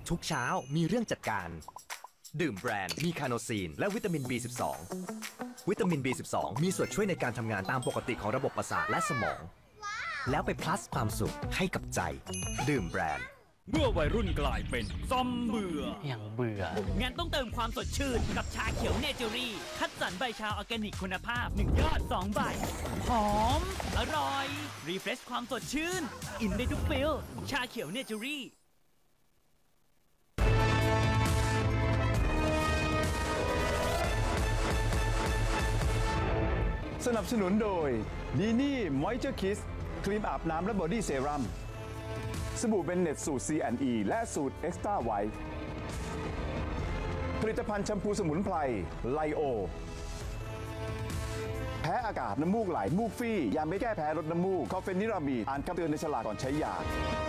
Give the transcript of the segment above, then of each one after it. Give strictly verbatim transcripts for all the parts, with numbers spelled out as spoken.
ทุกเช้ามีเรื่องจัดการดื่มแบรนด์มีคาโนซีนและวิตามิน บี สิบสอง วิตามิน บี สิบสอง มีส่วนช่วยในการทำงานตามปกติของระบบประสาทและสมอง แล้วไป plus ความสุขให้กับใจดื่มแบรนด์เมื่อวัยรุ่นกลายเป็นซอมเบื่ออย่างเบื่องั้นต้องเติมความสดชื่นกับชาเขียวเนเจอรี่คัดสรรใบชาออร์แกนิกคุณภาพหนึ่งยอดสองใบหอม อร่อย รีเฟรชความสดชื่น อินได้ทุกฟิลชาเขียวเนเจอรี่สนับสนุนโดยดีนี่มอยเจอร์คิสครีมอาบน้ำและบอดี้เซรั่มสบู่เบนเน็ตสูตร ซี แอนด์ อี และสูตรเอ็กซ์ตร้าไวท์ผลิตภัณฑ์แชมพูสมุนไพรไลโอแพ้อากาศน้ำมูกไหลมูกฟี่ยาไม่แก้แพ้ลดน้ำมูกคอเฟนิรามีดอ่านคำเตือนในฉลากก่อนใช้ยา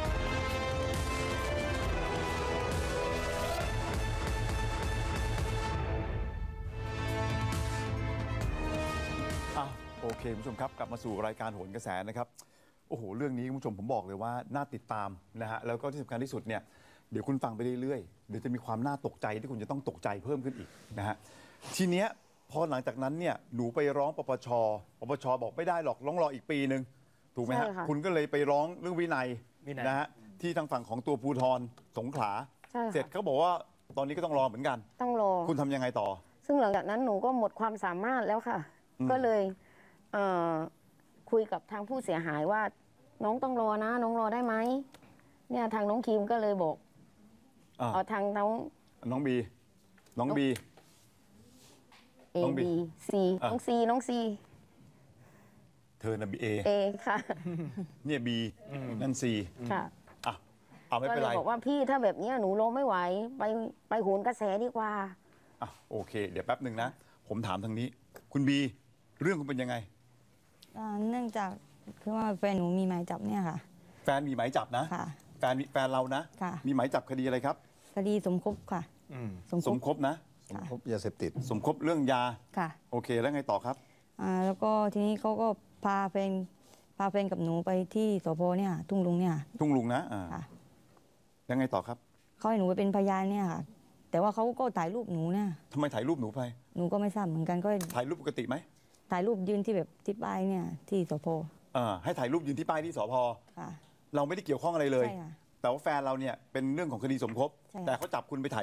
อ้าวโอเคคุณผู้ชมครับกลับมาสู่รายการโหนกระแสนะครับโอ้โหเรื่องนี้คุณผู้ชมผมบอกเลยว่าน่าติดตามนะฮะแล้วก็ที่สำคัญที่สุดเนี่ยเดี๋ยวคุณฟังไปเรื่อยๆเดี๋ยวจะมีความน่าตกใจที่คุณจะต้องตกใจเพิ่มขึ้นอีกนะฮะทีเนี้ยพอหลังจากนั้นเนี่ยหนูไปร้องปปชปปชบอกไม่ได้หรอกร้องรออีกปีนึงถูกไหมฮะคุณก็เลยไปร้องเรื่องวินัยนะฮะที่ทางฝั่งของตัวภูธรสงขลาเสร็จเขาบอกว่าตอนนี้ก็ต้องรอเหมือนกันต้องรอคุณทำยังไงต่อซึ่งหลังจากนั้นหนูก็หมดความสามารถแล้วค่ะก็เลยเอ่อคุยกับทางผู้เสียหายว่าน้องต้องรอนะน้องรอได้ไหมเนี่ยทางน้องคิมก็เลยบอกเอาทางน้องน้องบีน้องบีเอบีซีน้องซีน้องซีเธอนะบีเอเอค่ะเนี่ยบีนั่นซีค่ะอ่ะเอาไม่เป็นไรบอกว่าพี่ถ้าแบบนี้หนูรอไม่ไหวไปไปโหนกระแสดีกว่าอ่ะโอเคเดี๋ยวแป๊บหนึ่งนะผมถามทางนี้คุณบีเรื่องคุณเป็นยังไงเนื่องจากคือว่าแฟนหนูมีหมายจับเนี่ยค่ะแฟนมีหมายจับนะค่ะแฟนแฟนเรานะค่ะมีหมายจับคดีอะไรครับคดีสมคบค่ะสมคบนะสมคบยาเสพติดสมคบเรื่องยาค่ะโอเคแล้วไงต่อครับอ่าแล้วก็ทีนี้เขาก็พาแฟนพาแฟนกับหนูไปที่สพเนี่ยทุ่งลุงเนี่ยทุ่งลุงนะอ่าค่ะแล้วไงต่อครับเขาให้หนูไปเป็นพยานเนี่ยค่ะแต่ว่าเขาก็ถ่ายรูปหนูเนี่ยทำไมถ่ายรูปหนูไปหนูก็ไม่ทราบเหมือนกันก็ถ่ายรูปปกติไหมถ่ายรูปยืนที่แบบที่ป้ายเนี่ยที่สพอ่าให้ถ่ายรูปยืนที่ป้ายที่สพค่ะเราไม่ได้เกี่ยวข้องอะไรเลยใช่ค่ะแต่ว่าแฟนเราเนี่ยเป็นเรื่องของคดีสมคบแต่เขาจับคุณไปถ่าย